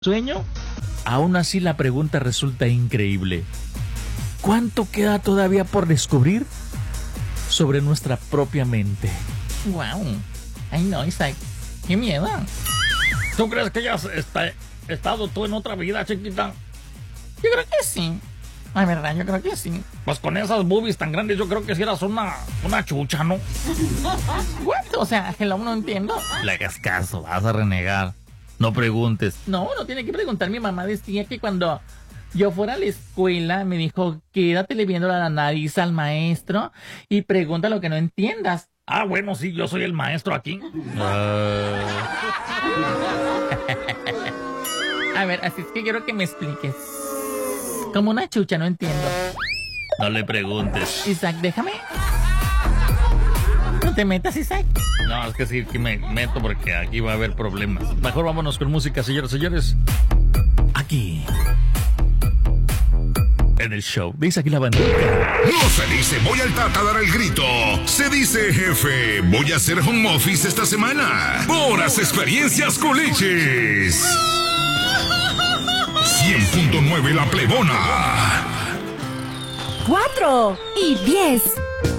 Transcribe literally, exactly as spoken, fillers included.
sueño? Aún así la pregunta resulta increíble. ¿Cuánto queda todavía por descubrir sobre nuestra propia mente? Wow. Ay no, Isaac. Qué miedo. ¿Tú crees que ya has está, estado tú en otra vida, chiquita? Yo creo que sí. Ay, verdad, yo creo que sí. Pues con esas boobies tan grandes yo creo que si eras una, una chucha, ¿no? ¿What? O sea, hello, no entiendo. Le hagas caso, vas a renegar. No preguntes. No, no tiene que preguntar. Mi mamá decía que cuando yo fuera a la escuela me dijo, quédatele viendo la nariz al maestro y pregunta lo que no entiendas. Ah, bueno, sí, yo soy el maestro aquí. Uh... A ver, así es que quiero que me expliques. Como una chucha, no entiendo. No le preguntes. Isaac, déjame. No te metas, Isaac. No, es que sí, que me meto porque aquí va a haber problemas. Mejor vámonos con música, señores, señores. Aquí. En el show. Dice aquí la bandita. No se dice voy al Tata a dar el grito. Se dice, jefe, voy a hacer home office esta semana. Puras experiencias culichis. cien punto nueve La Plebona. Cuatro y diez.